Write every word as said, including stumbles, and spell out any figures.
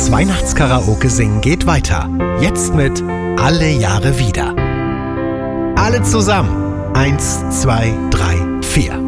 Das Weihnachtskaraoke singen geht weiter. Jetzt mit Alle Jahre wieder. Alle zusammen. Eins, zwei, drei, vier.